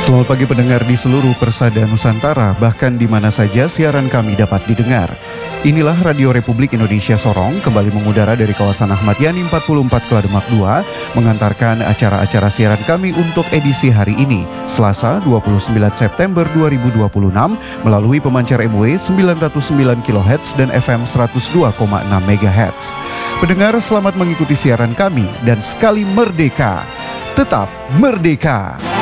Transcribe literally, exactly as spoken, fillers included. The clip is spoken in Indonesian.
Selamat pagi pendengar di seluruh persada Nusantara, bahkan di mana saja siaran kami dapat didengar. Inilah Radio Republik Indonesia Sorong, kembali mengudara dari kawasan Ahmad Yani empat puluh empat Klademak dua, mengantarkan acara-acara siaran kami untuk edisi hari ini, Selasa dua puluh sembilan September dua ribu dua puluh enam, melalui pemancar M W sembilan ratus sembilan kilohertz dan F M seratus dua koma enam megahertz. Pendengar, selamat mengikuti siaran kami dan sekali merdeka, tetap merdeka.